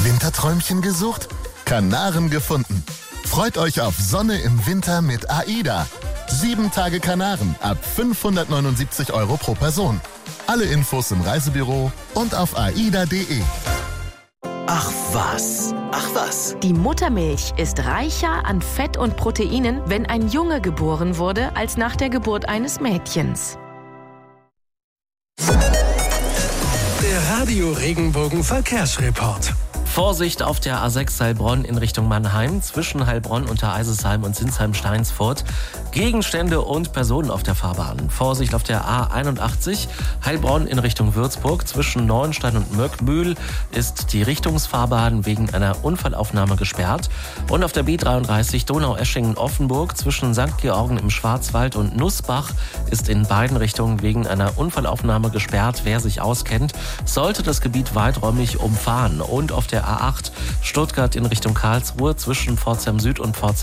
Winterträumchen gesucht? Kanaren gefunden. Freut euch auf Sonne im Winter mit AIDA. 7 Tage Kanaren ab 579 € pro Person. Alle Infos im Reisebüro und auf aida.de. Ach was. Ach was. Die Muttermilch ist reicher an Fett und Proteinen, wenn ein Junge geboren wurde, als nach der Geburt eines Mädchens. Der Radio Regenbogen Verkehrsreport. Vorsicht auf der A6 Heilbronn in Richtung Mannheim, zwischen Heilbronn, Untereisesheim und Sinsheim-Steinsfurt. Gegenstände und Personen auf der Fahrbahn. Vorsicht auf der A81 Heilbronn in Richtung Würzburg, zwischen Neuenstein und Möckmühl ist die Richtungsfahrbahn wegen einer Unfallaufnahme gesperrt. Und auf der B33 Donaueschingen-Offenburg zwischen St. Georgen im Schwarzwald und Nussbach ist in beiden Richtungen wegen einer Unfallaufnahme gesperrt. Wer sich auskennt, sollte das Gebiet weiträumig umfahren. Und auf der A8 Stuttgart in Richtung Karlsruhe zwischen Pforzheim Süd und Pforzheim